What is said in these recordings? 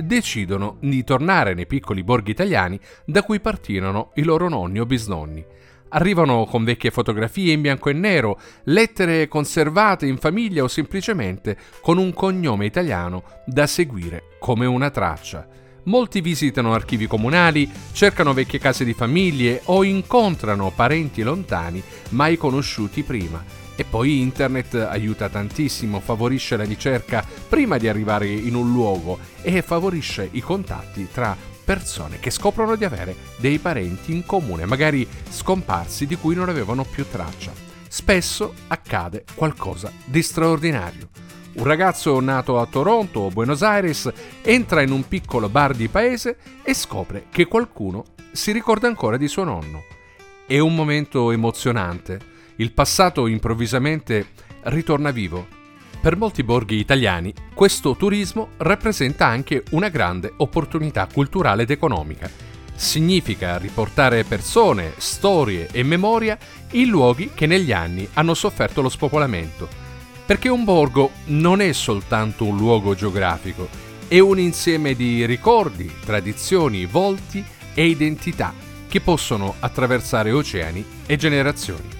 decidono di tornare nei piccoli borghi italiani da cui partirono i loro nonni o bisnonni. Arrivano con vecchie fotografie in bianco e nero, lettere conservate in famiglia o semplicemente con un cognome italiano da seguire come una traccia. Molti visitano archivi comunali, cercano vecchie case di famiglie o incontrano parenti lontani mai conosciuti prima. E poi internet aiuta tantissimo, favorisce la ricerca prima di arrivare in un luogo e favorisce i contatti tra persone che scoprono di avere dei parenti in comune, magari scomparsi di cui non avevano più traccia. Spesso accade qualcosa di straordinario. Un ragazzo nato a Toronto o Buenos Aires entra in un piccolo bar di paese e scopre che qualcuno si ricorda ancora di suo nonno. È un momento emozionante. Il passato improvvisamente ritorna vivo. Per molti borghi italiani questo turismo rappresenta anche una grande opportunità culturale ed economica. Significa riportare persone, storie e memoria in luoghi che negli anni hanno sofferto lo spopolamento. Perché un borgo non è soltanto un luogo geografico, è un insieme di ricordi, tradizioni, volti e identità che possono attraversare oceani e generazioni.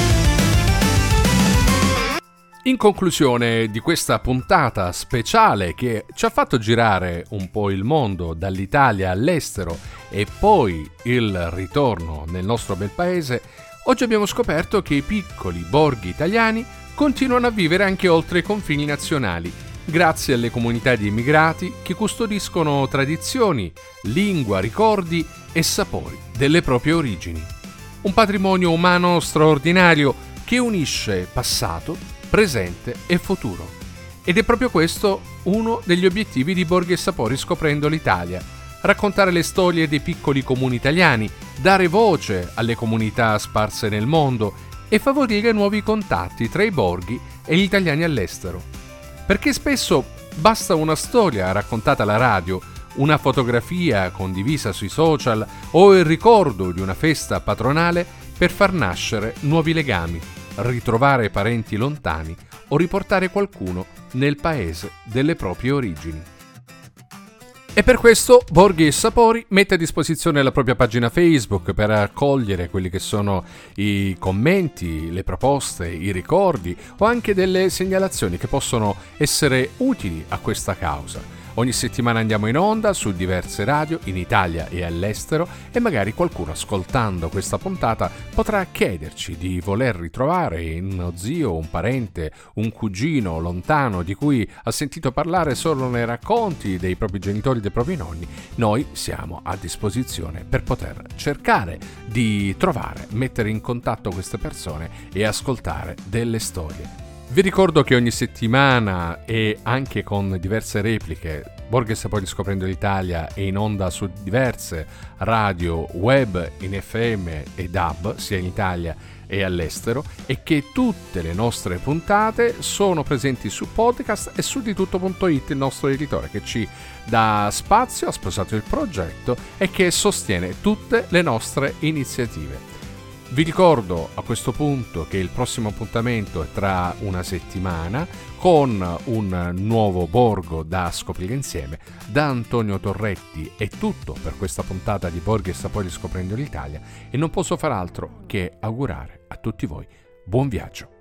In conclusione di questa puntata speciale che ci ha fatto girare un po' il mondo dall'Italia all'estero e poi il ritorno nel nostro bel paese, oggi abbiamo scoperto che i piccoli borghi italiani continuano a vivere anche oltre i confini nazionali, grazie alle comunità di immigrati che custodiscono tradizioni, lingua, ricordi e sapori delle proprie origini. Un patrimonio umano straordinario che unisce passato, presente e futuro. Ed è proprio questo uno degli obiettivi di Borghi e Sapori Scoprendo l'Italia: raccontare le storie dei piccoli comuni italiani, dare voce alle comunità sparse nel mondo e favorire nuovi contatti tra i borghi e gli italiani all'estero. Perché spesso basta una storia raccontata alla radio, una fotografia condivisa sui social o il ricordo di una festa patronale per far nascere nuovi legami, ritrovare parenti lontani o riportare qualcuno nel paese delle proprie origini. E per questo Borghi e Sapori mette a disposizione la propria pagina Facebook per accogliere quelli che sono i commenti, le proposte, i ricordi o anche delle segnalazioni che possono essere utili a questa causa. Ogni settimana andiamo in onda su diverse radio in Italia e all'estero e magari qualcuno ascoltando questa puntata potrà chiederci di voler ritrovare uno zio, un parente, un cugino lontano di cui ha sentito parlare solo nei racconti dei propri genitori, dei propri nonni. Noi siamo a disposizione per poter cercare di trovare, mettere in contatto queste persone e ascoltare delle storie. Vi ricordo che ogni settimana e anche con diverse repliche Borghi e Sapori Scoprendo l'Italia è in onda su diverse radio web in FM e DAB sia in Italia e all'estero e che tutte le nostre puntate sono presenti su podcast e su ditutto.it, il nostro editore che ci dà spazio, ha sposato il progetto e che sostiene tutte le nostre iniziative. Vi ricordo a questo punto che il prossimo appuntamento è tra una settimana con un nuovo borgo da scoprire insieme. Da Antonio Torretti è tutto per questa puntata di Borghi e Sapori Scoprendo l'Italia e non posso far altro che augurare a tutti voi buon viaggio.